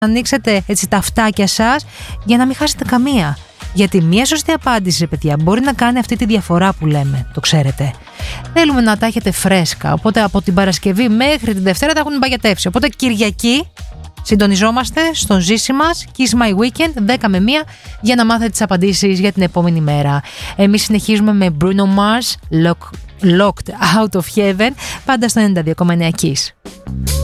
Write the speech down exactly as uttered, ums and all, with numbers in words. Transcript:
ανοίξετε έτσι τα αυτάκια σας για να μην χάσετε καμία. Γιατί μια σωστή απάντηση, παιδιά, μπορεί να κάνει αυτή τη διαφορά που λέμε, το ξέρετε. Θέλουμε να τα έχετε φρέσκα, οπότε από την Παρασκευή μέχρι την Δευτέρα τα έχουν μπαγιατεύσει. Οπότε Κυριακή συντονιζόμαστε στον Ζήση μας, Kiss My Weekend, δέκα με μία, για να μάθετε τις απαντήσεις για την επόμενη μέρα. Εμείς συνεχίζουμε με Bruno Mars, Lock, Locked Out of Heaven, πάντα στο ενενήντα δύο κόμμα εννέα Kiss.